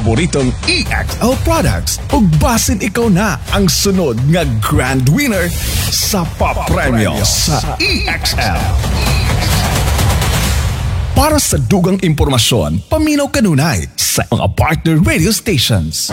paboritong EXL products ug basin ikaw na ang sunod nga grand winner sa papremyo sa EXL. Para sa dugang impormasyon, paminaw kanunay sa mga partner radio stations.